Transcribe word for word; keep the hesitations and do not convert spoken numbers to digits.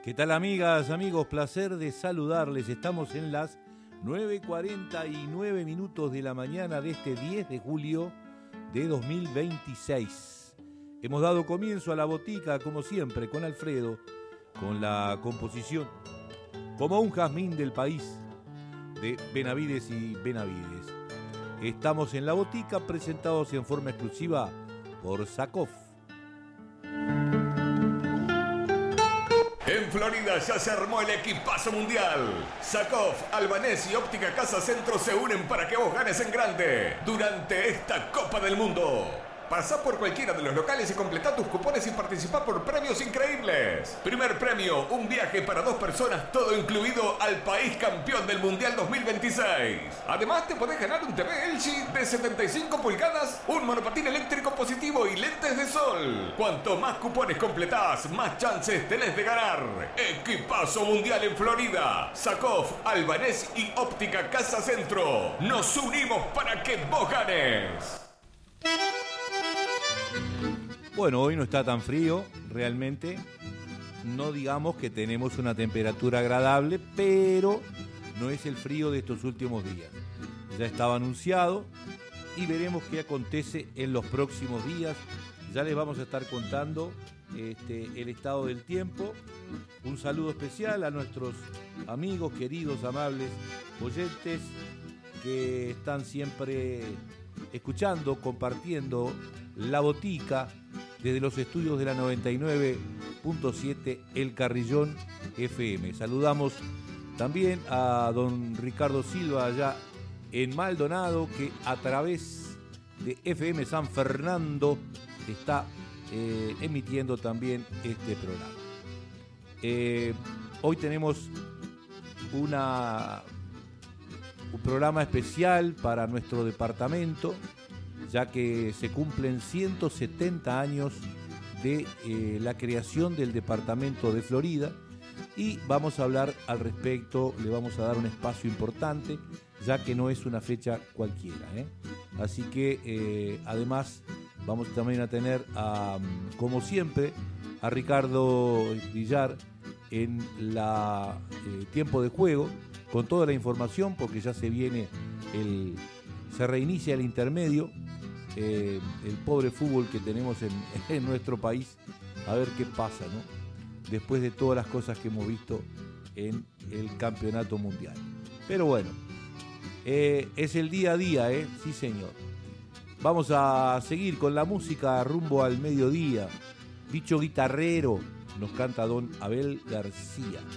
¿Qué tal, amigas, amigos? Placer de saludarles. Estamos en las nueve cuarenta y nueve minutos de la mañana de este diez de julio de dos mil veintiséis. Hemos dado comienzo a la botica, como siempre, con Alfredo, con la composición Como un jazmín del país, de Benavides y Benavides. Estamos en la botica, presentados en forma exclusiva por Sakov. En Florida ya se armó el equipazo mundial. Sakov, Albanés y Óptica Casa Centro se unen para que vos ganes en grande durante esta Copa del Mundo. Pasá por cualquiera de los locales y completá tus cupones y participá por premios increíbles. Primer premio, un viaje para dos personas, todo incluido, al país campeón del Mundial dos mil veintiséis. Además te podés ganar un T V L G de setenta y cinco pulgadas, un monopatín eléctrico positivo y lentes de sol. Cuanto más cupones completás, más chances tenés de ganar. Equipazo mundial en Florida. Sakov, Albanés y Óptica Casa Centro. Nos unimos para que vos ganes. Bueno, hoy no está tan frío, realmente. No digamos que tenemos una temperatura agradable, pero no es el frío de estos últimos días. Ya estaba anunciado y veremos qué acontece en los próximos días. Ya les vamos a estar contando este, el estado del tiempo. Un saludo especial a nuestros amigos, queridos, amables oyentes que están siempre escuchando, compartiendo la botica desde los estudios de la noventa y nueve punto siete El Carrillón F M. Saludamos también a don Ricardo Silva allá en Maldonado, que a través de F M San Fernando está eh, emitiendo también este programa. Eh, hoy tenemos una, un programa especial para nuestro departamento, ya que se cumplen ciento setenta años de eh, la creación del departamento de Florida, y vamos a hablar al respecto, le vamos a dar un espacio importante, ya que no es una fecha cualquiera, ¿eh? Así que eh, además vamos también a tener, a, como siempre, a Ricardo Villar en la eh, tiempo de juego, con toda la información, porque ya se viene el... se reinicia el intermedio, eh, el pobre fútbol que tenemos en, en nuestro país, a ver qué pasa, ¿no? Después de todas las cosas que hemos visto en el campeonato mundial. Pero bueno, eh, es el día a día, ¿eh? Sí, señor. Vamos a seguir con la música rumbo al mediodía. Dicho guitarrero, nos canta don Abel García.